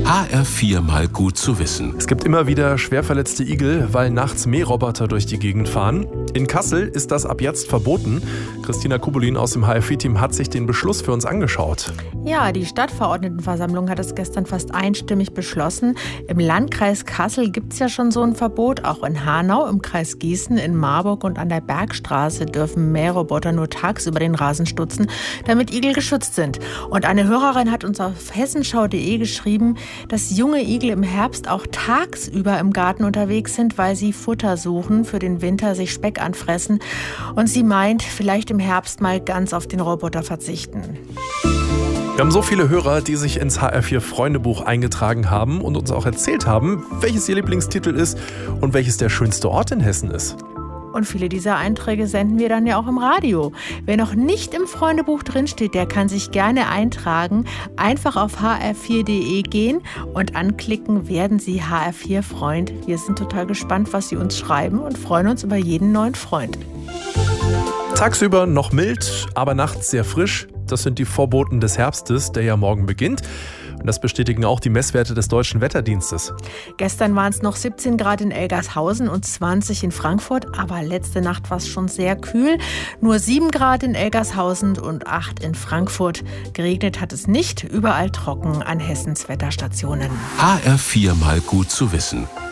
HR4 mal gut zu wissen. Es gibt immer wieder schwer verletzte Igel, weil nachts Mähroboter durch die Gegend fahren. In Kassel ist das ab jetzt verboten. Christina Kubulin aus dem HR4-Team hat sich den Beschluss für uns angeschaut. Ja, die Stadtverordnetenversammlung hat es gestern fast einstimmig beschlossen. Im Landkreis Kassel gibt es ja schon so ein Verbot. Auch in Hanau, im Kreis Gießen, in Marburg und an der Bergstraße dürfen Mähroboter nur tagsüber den Rasen stutzen, damit Igel geschützt sind. Und eine Hörerin hat uns auf hessenschau.de geschrieben, dass junge Igel im Herbst auch tagsüber im Garten unterwegs sind, weil sie Futter suchen, für den Winter sich Speck anfressen. Und sie meint, vielleicht im Herbst mal ganz auf den Roboter verzichten. Wir haben so viele Hörer, die sich ins HR4 Freundebuch eingetragen haben und uns auch erzählt haben, welches ihr Lieblingstitel ist und welches der schönste Ort in Hessen ist. Und viele dieser Einträge senden wir dann ja auch im Radio. Wer noch nicht im Freundebuch drinsteht, der kann sich gerne eintragen. Einfach auf hr4.de gehen und anklicken, werden Sie HR4-Freund. Wir sind total gespannt, was Sie uns schreiben und freuen uns über jeden neuen Freund. Tagsüber noch mild, aber nachts sehr frisch. Das sind die Vorboten des Herbstes, der ja morgen beginnt. Und das bestätigen auch die Messwerte des Deutschen Wetterdienstes. Gestern waren es noch 17 Grad in Elgershausen und 20 in Frankfurt. Aber letzte Nacht war es schon sehr kühl. Nur 7 Grad in Elgershausen und 8 in Frankfurt. Geregnet hat es nicht. Überall trocken an Hessens Wetterstationen. HR4 mal gut zu wissen.